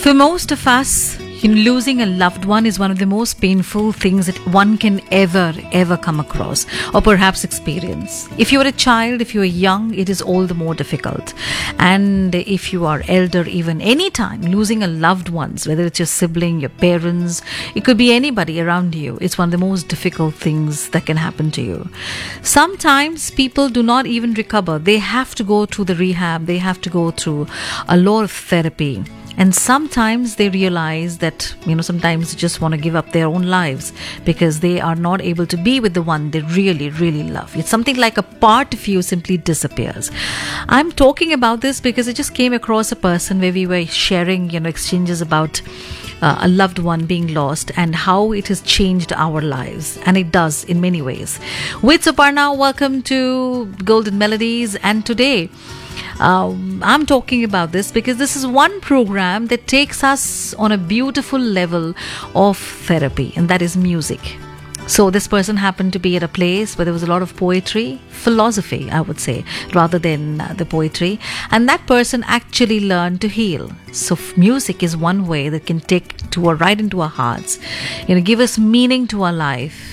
For most of us, losing a loved one is one of the most painful things that one can ever come across or perhaps experience. If you are a child, if you are young, it is all the more difficult. And if you are elder, even any time, losing a loved ones, whether it's your sibling, your parents, it could be anybody around you, it's one of the most difficult things that can happen to you. Sometimes people do not even recover. They have to go through the rehab, they have to go through a lot of therapy. And sometimes they realize that, sometimes they just want to give up their own lives because they are not able to be with the one they really love. It's something like a part of you simply disappears. I'm talking about this because I just came across a person where we were sharing, exchanges about a loved one being lost and how it has changed our lives. And it does in many ways. With Suparna, welcome to Golden Melodies. And today, I'm talking about this because this is one program that takes us on a beautiful level of therapy, and that is music. So this person happened to be at a place where there was a lot of poetry, philosophy, I would say, rather than the poetry. And that person actually learned to heal. So music is one way that can take right into our hearts, give us meaning to our life.